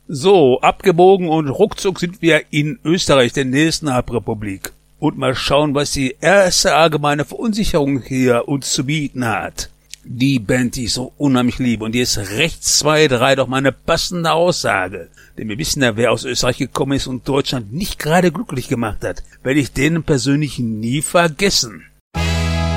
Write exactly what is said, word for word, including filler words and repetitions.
So, abgebogen und ruckzuck sind wir in Österreich, der nächsten Halbrepublik. Und mal schauen, was die erste allgemeine Verunsicherung hier uns zu bieten hat. Die Band, die ich so unheimlich liebe. Und jetzt rechts zwei, drei doch mal eine passende Aussage. Denn wir wissen ja, wer aus Österreich gekommen ist und Deutschland nicht gerade glücklich gemacht hat. Werde ich denen persönlich nie vergessen.